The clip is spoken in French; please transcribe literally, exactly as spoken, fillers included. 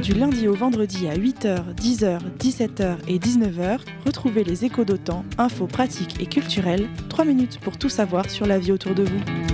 Du lundi au vendredi à huit heures, dix heures, dix-sept heures et dix-neuf heures, retrouvez les échos d'Autan, infos pratiques et culturelles, trois minutes pour tout savoir sur la vie autour de vous.